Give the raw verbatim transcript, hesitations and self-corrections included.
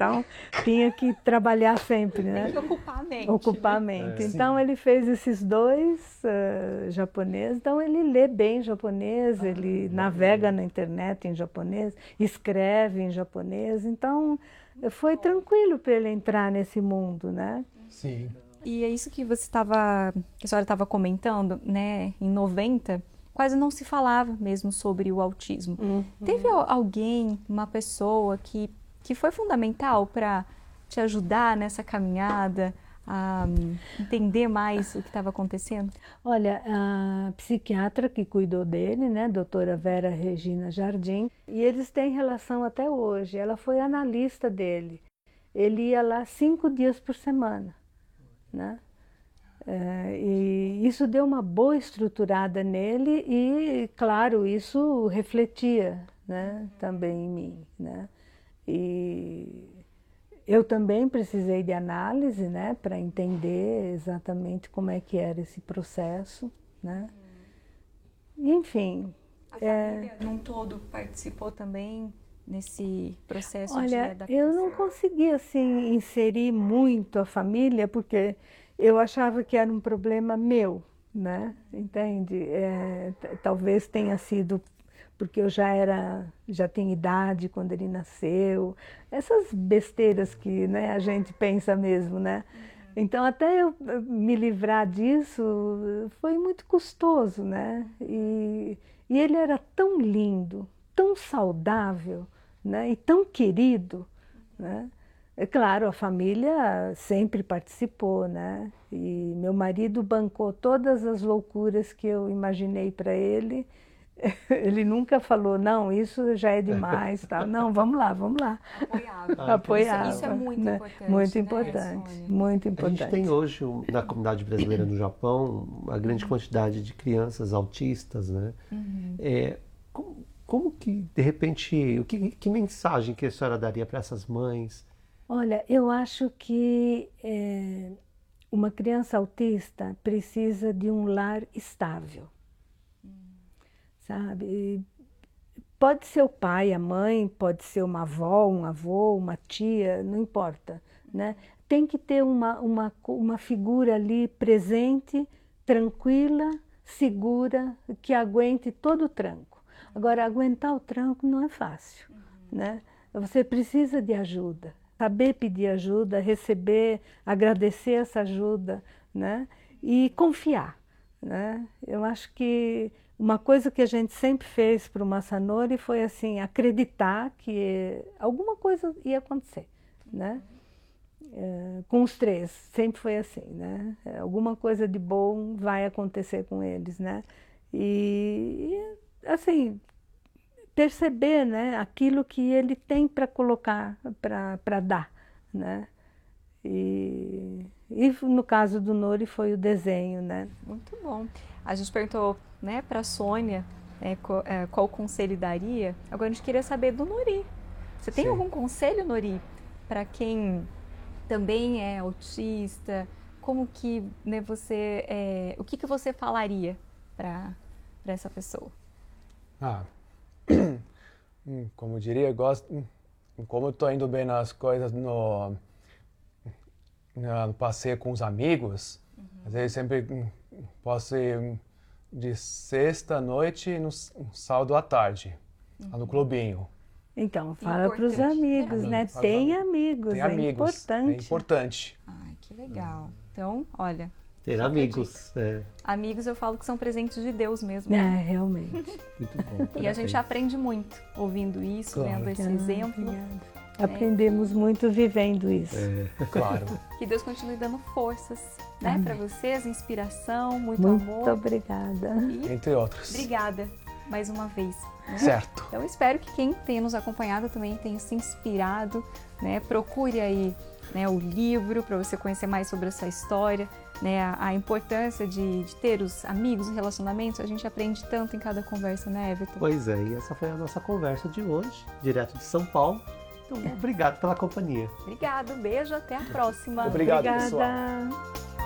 então tinha que trabalhar sempre, né? Tem que ocupar a mente. Ocupar a né? mente. É, então ele fez esses dois uh, japoneses, então ele lê bem japonês, ele navega na internet em japonês, escreve em japonês, então foi tranquilo para ele entrar nesse mundo, né? Sim. E é isso que você estava, que a senhora estava comentando, né? Em noventa, quase não se falava mesmo sobre o autismo. Uhum. Teve al- alguém, uma pessoa que, que foi fundamental para te ajudar nessa caminhada a hum, entender mais o que estava acontecendo? Olha, a psiquiatra que cuidou dele, né, doutora Vera Regina Jardim, e eles têm relação até hoje. Ela foi analista dele. Ele ia lá cinco dias por semana, né? É, e isso deu uma boa estruturada nele e, claro, isso refletia, né, também em mim, né? E eu também precisei de análise, né, para entender exatamente como é que era esse processo, né? Enfim. A família, num todo, participou também nesse processo de Olha, adaptação? eu não consegui, assim, inserir muito a família, porque eu achava que era um problema meu, né? Entende? É, t- talvez tenha sido porque eu já era, já tinha idade quando ele nasceu, essas besteiras que, né, a gente pensa mesmo, né? Então, até eu eh, me livrar disso foi muito custoso, né? E, e ele era tão lindo, tão saudável, né? E tão querido, né? É claro, a família sempre participou, né? E meu marido bancou todas as loucuras que eu imaginei para ele. Ele nunca falou, não, isso já é demais, tal. Não, vamos lá, vamos lá. Apoiava. Ah, Apoiava, Isso, isso é muito né? importante. Muito né, importante, Sônia? muito A importante. gente tem hoje, um, na comunidade brasileira no Japão, uma grande quantidade de crianças autistas, né? É, como, como que, de repente, o que, que mensagem que a senhora daria para essas mães? Olha, eu acho que é, uma criança autista precisa de um lar estável, sabe? E pode ser o pai, a mãe, pode ser uma avó, um avô, uma tia, não importa, né? Tem que ter uma, uma, uma figura ali presente, tranquila, segura, que aguente todo o tranco. Agora, aguentar o tranco não é fácil, né? Você precisa de ajuda, saber pedir ajuda, receber, agradecer essa ajuda, né? E confiar, né? Eu acho que uma coisa que a gente sempre fez para o Masanori foi assim, acreditar que alguma coisa ia acontecer, né? É, com os três, sempre foi assim, né? É, alguma coisa de bom vai acontecer com eles, né? E, e, assim, perceber, né, aquilo que ele tem para colocar, para dar, né? E, e no caso do Nori foi o desenho, né? Muito bom. A gente perguntou, né, para a Sônia, né, qual, é, qual conselho daria. Agora a gente queria saber do Nori. Você tem Sim. algum conselho, Nori, para quem também é autista? Como que, né, você, é, o que que você falaria para para essa pessoa? Ah, hum, como eu diria, eu gosto, hum, como eu estou indo bem nas coisas no, na- no passeio com os amigos, às vezes sempre hum, posso ir hum, de sexta à noite e no s- sábado à tarde, lá no clubinho. Então, fala para os Importante. amigos, Ter né? amigos. Tem amigos, Tem é amigos, importante. é importante. Ai, que legal. Então, olha, Ter Fica a amigos. É, amigos eu falo que são presentes de Deus mesmo. É, realmente. muito bom. E a gente parabéns. aprende muito ouvindo isso, Claro. vendo esse Ah, exemplo. obrigada. Aprendemos muito vivendo isso. É, Claro. Que Deus continue dando forças, né, para vocês, inspiração, muito, Muito amor. obrigada. E Entre outros. obrigada mais uma vez. né? Certo. Então eu espero que quem tenha nos acompanhado também tenha se inspirado, né? Procure aí, né, o livro para você conhecer mais sobre essa história, né? A, a importância de, de ter os amigos, os relacionamentos. A gente aprende tanto em cada conversa, né, Everton? Pois é, e essa foi a nossa conversa de hoje, direto de São Paulo. Então, obrigado pela companhia. Obrigado, beijo, até a próxima. Obrigado, Obrigada. pessoal.